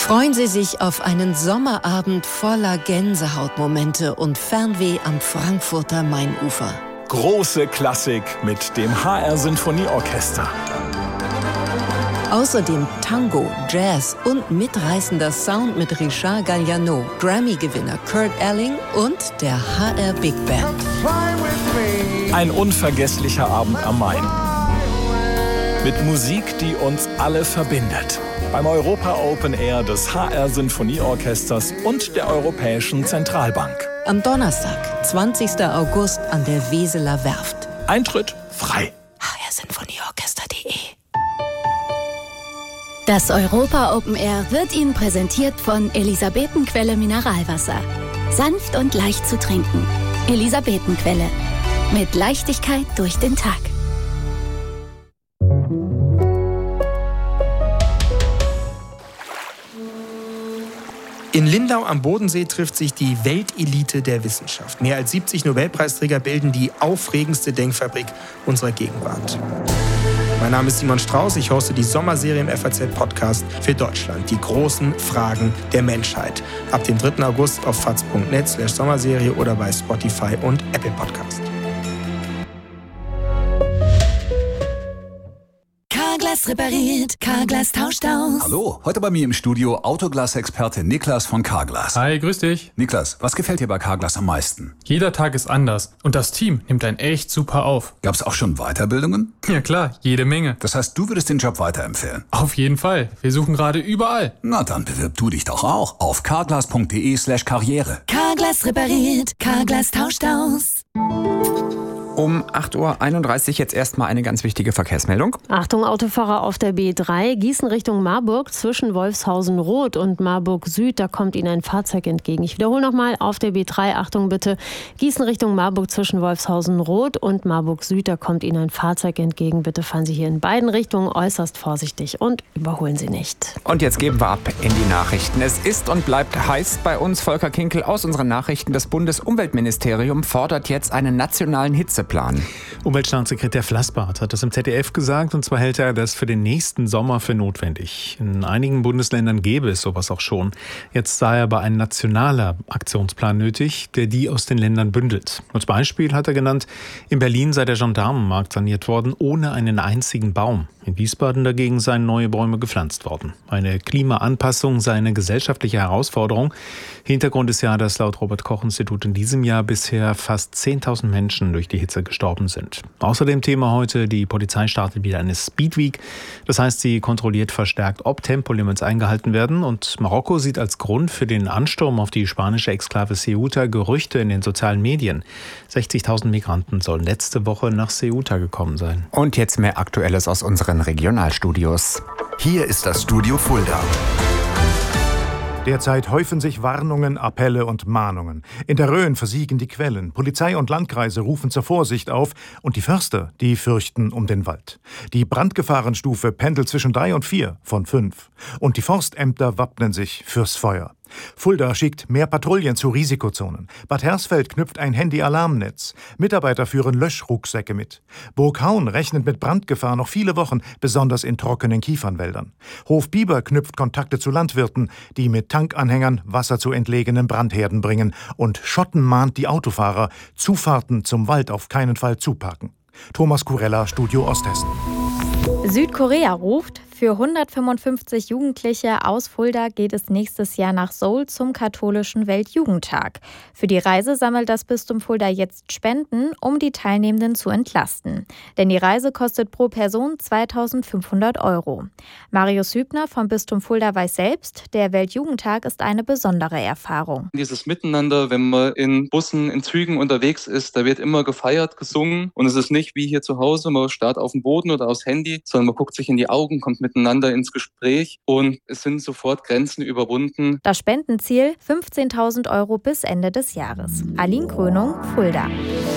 Freuen Sie sich auf einen Sommerabend voller Gänsehautmomente und Fernweh am Frankfurter Mainufer. Große Klassik mit dem HR Sinfonieorchester. Außerdem Tango, Jazz und mitreißender Sound mit Richard Galliano, Grammy-Gewinner Kurt Elling und der HR Big Band. Ein unvergesslicher Abend am Main. Mit Musik, die uns alle verbindet. Beim Europa Open Air des HR Sinfonieorchesters und der Europäischen Zentralbank. Am Donnerstag, 20. August an der Weseler Werft. Eintritt frei. hrsinfonieorchester.de. Das Europa Open Air wird Ihnen präsentiert von Elisabetenquelle Mineralwasser. Sanft und leicht zu trinken. Elisabetenquelle. Mit Leichtigkeit durch den Tag. In Lindau am Bodensee trifft sich die Weltelite der Wissenschaft. Mehr als 70 Nobelpreisträger bilden die aufregendste Denkfabrik unserer Gegenwart. Mein Name ist Simon Strauß, ich hoste die Sommerserie im FAZ-Podcast für Deutschland. Die großen Fragen der Menschheit. Ab dem 3. August auf faz.net/Sommerserie oder bei Spotify und Apple Podcast. Carglass repariert, Carglass tauscht aus. Hallo, heute bei mir im Studio Autoglas-Experte Niklas von Carglass. Hi, grüß dich. Niklas, was gefällt dir bei Carglass am meisten? Jeder Tag ist anders und das Team nimmt einen echt super auf. Gab's auch schon Weiterbildungen? Ja klar, jede Menge. Das heißt, du würdest den Job weiterempfehlen? Auf jeden Fall. Wir suchen gerade überall. Na, dann bewirb du dich doch auch auf carglass.de/karriere. Carglass repariert, Carglass tauscht aus. Um 8.31 Uhr jetzt erstmal eine ganz wichtige Verkehrsmeldung. Achtung, Autofahrer auf der B3, Gießen Richtung Marburg, zwischen Wolfshausen-Rot und Marburg-Süd, da kommt Ihnen ein Fahrzeug entgegen. Ich wiederhole nochmal, auf der B3, Achtung bitte, Gießen Richtung Marburg, zwischen Wolfshausen-Rot und Marburg-Süd, da kommt Ihnen ein Fahrzeug entgegen. Bitte fahren Sie hier in beiden Richtungen äußerst vorsichtig und überholen Sie nicht. Und jetzt geben wir ab in die Nachrichten. Es ist und bleibt heiß bei uns. Volker Kinkel aus unseren Nachrichten. Das Bundesumweltministerium fordert jetzt einen nationalen Hitzeplan. Umweltstaatssekretär Flassbart hat das im ZDF gesagt, und zwar hält er das für den nächsten Sommer für notwendig. In einigen Bundesländern gäbe es sowas auch schon. Jetzt sei aber ein nationaler Aktionsplan nötig, der die aus den Ländern bündelt. Als Beispiel hat er genannt, in Berlin sei der Gendarmenmarkt saniert worden, ohne einen einzigen Baum. In Wiesbaden dagegen seien neue Bäume gepflanzt worden. Eine Klimaanpassung sei eine gesellschaftliche Herausforderung. Hintergrund ist ja, dass laut Robert-Koch-Institut in diesem Jahr bisher fast 10.000 Menschen durch die Hitze gestorben sind. Außerdem Thema heute, die Polizei startet wieder eine Speedweek. Das heißt, sie kontrolliert verstärkt, ob Tempolimits eingehalten werden. Und Marokko sieht als Grund für den Ansturm auf die spanische Exklave Ceuta Gerüchte in den sozialen Medien. 60.000 Migranten sollen letzte Woche nach Ceuta gekommen sein. Und jetzt mehr Aktuelles aus unseren Regionalstudios. Hier ist das Studio Fulda. Derzeit häufen sich Warnungen, Appelle und Mahnungen. In der Rhön versiegen die Quellen. Polizei und Landkreise rufen zur Vorsicht auf. Und die Förster, die fürchten um den Wald. Die Brandgefahrenstufe pendelt zwischen 3 und 4 von 5. Und die Forstämter wappnen sich fürs Feuer. Fulda schickt mehr Patrouillen zu Risikozonen. Bad Hersfeld knüpft ein Handy-Alarmnetz. Mitarbeiter führen Löschrucksäcke mit. Burghaun rechnet mit Brandgefahr noch viele Wochen, besonders in trockenen Kiefernwäldern. Hofbiber knüpft Kontakte zu Landwirten, die mit Tankanhängern Wasser zu entlegenen Brandherden bringen. Und Schotten mahnt die Autofahrer, Zufahrten zum Wald auf keinen Fall zuparken. Thomas Kurella, Studio Osthessen. Südkorea ruft. Für 155 Jugendliche aus Fulda geht es nächstes Jahr nach Seoul zum katholischen Weltjugendtag. Für die Reise sammelt das Bistum Fulda jetzt Spenden, um die Teilnehmenden zu entlasten. Denn die Reise kostet pro Person 2.500 €. Marius Hübner vom Bistum Fulda weiß selbst, der Weltjugendtag ist eine besondere Erfahrung. Dieses Miteinander, wenn man in Bussen, in Zügen unterwegs ist, da wird immer gefeiert, gesungen. Und es ist nicht wie hier zu Hause, man starrt auf dem Boden oder aufs Handy, sondern man guckt sich in die Augen, kommt miteinander ins Gespräch und es sind sofort Grenzen überwunden. Das Spendenziel 15.000 € bis Ende des Jahres. Aline Krönung, Fulda.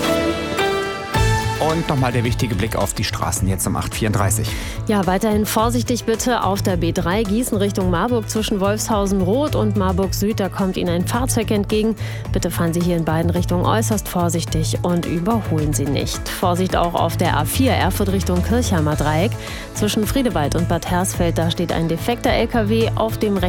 Und nochmal der wichtige Blick auf die Straßen jetzt um 8.34 Uhr. Ja, weiterhin vorsichtig bitte auf der B3 Gießen Richtung Marburg zwischen Wolfshausen-Rot und Marburg-Süd. Da kommt Ihnen ein Fahrzeug entgegen. Bitte fahren Sie hier in beiden Richtungen äußerst vorsichtig und überholen Sie nicht. Vorsicht auch auf der A4 Erfurt Richtung Kirchheimer Dreieck. Zwischen Friedewald und Bad Hersfeld, da steht ein defekter LKW auf dem